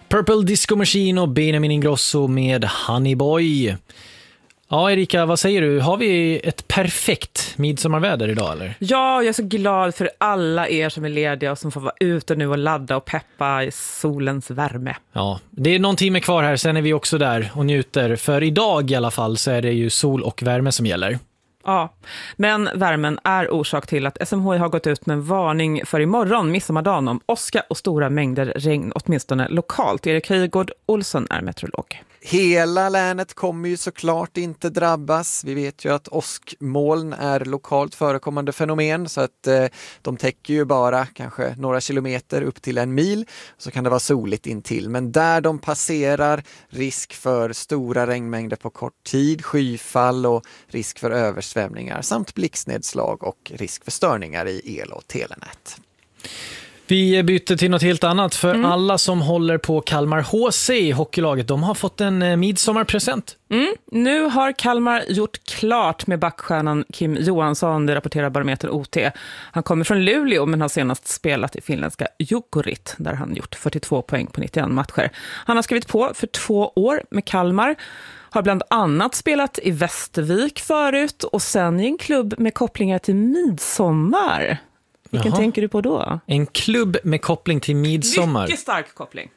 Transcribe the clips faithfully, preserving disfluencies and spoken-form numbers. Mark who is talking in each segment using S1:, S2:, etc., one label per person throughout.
S1: Purple Disco Machine och Benjamin Ingrosso med Honey Boy. Ja, Erika, vad säger du? Har vi ett perfekt midsommarväder idag, eller?
S2: Ja, jag är så glad för alla er som är lediga och som får vara ute nu och ladda och peppa i solens värme.
S1: Ja, det är någon timme kvar här, sen är vi också där och njuter. För idag i alla fall så är det ju sol och värme som gäller.
S2: Ja, men värmen är orsak till att S M H I har gått ut med en varning för imorgon, midsommardagen, om åska och stora mängder regn, åtminstone lokalt. Erik Höjgård Olsson är meteorolog.
S3: Hela länet kommer ju såklart inte drabbas. Vi vet ju att åskmoln är lokalt förekommande fenomen, så att eh, de täcker ju bara kanske några kilometer upp till en mil, så kan det vara soligt intill. Men där de passerar, risk för stora regnmängder på kort tid, skyfall och risk för översvämningar samt blixtnedslag och risk för störningar i el- och telenät.
S1: Vi byter till något helt annat, för
S2: Mm.
S1: alla som håller på Kalmar H C, hockeylaget, de har fått en eh, midsommarpresent.
S2: Mm. Nu har Kalmar gjort klart med backstjärnan Kim Johansson, det rapporterar Barometern O T. Han kommer från Luleå men har senast spelat i finländska Jukurit, där han gjort fyrtiotvå poäng på nittioen matcher. Han har skrivit på för två år med Kalmar, har bland annat spelat i Västervik förut och sen i en klubb med kopplingar till midsommar. Vilken
S1: Jaha.
S2: tänker du på då?
S1: En klubb med koppling till midsommar.
S2: Mycket stark koppling.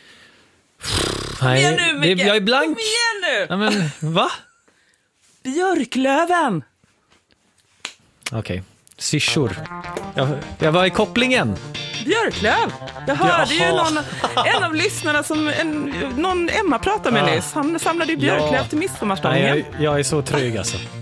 S1: Nej,
S2: Kom igen nu, Micke!
S1: det, jag är blank.
S2: Kom igen nu!
S1: Ja, men, va?
S2: Björklöven!
S1: Okej, okay. Syrsor. Jag, jag var i kopplingen.
S2: Björklöv! Jag hörde
S1: Jaha.
S2: ju någon, en av lyssnarna som en, någon Emma pratade med
S1: Ja.
S2: nyss. Han samlade ju björklöv
S1: Ja.
S2: till
S1: Nej,
S2: midsommarstången.
S1: jag, jag är så trygg alltså.